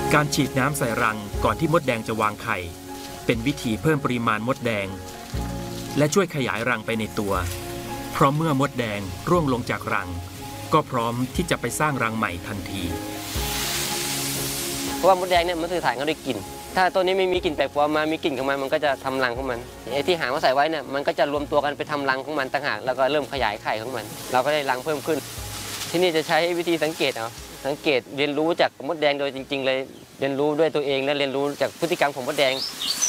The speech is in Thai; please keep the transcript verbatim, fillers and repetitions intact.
การฉีดน้ำใส่รังก่อนที่มดแดงจะวางไข่เป็นวิธีเพิ่มปริมาณมดแดงและช่วยขยายรังไปในตัวเพราะเมื่อมดแดงร่วงลงจากรังก็พร้อมที่จะไปสร้างรังใหม่ทันทีเพราะว่ามดแดงเนี่ยมันสื่อสารกันด้วยกลิ่นถ้าตัวนี้ไม่มีกลิ่นแปลกปลอมมามีกลิ่นของมันมันก็จะทำรังของมันไอ้ที่หางมาใส่ไว้เนี่ยมันก็จะรวมตัวกันไปทำรังของมันต่างหากแล้วก็เริ่มขยายไข่ของมันเราก็ได้รังเพิ่มขึ้นที่นี่จะใช้วิธีสังเกตเอาสังเกตเรียนรู้จากมดแดงโดยจริงๆเลยเรียนรู้ด้วยตัวเองและเรียนรู้จากพฤติกรรมของมดแดง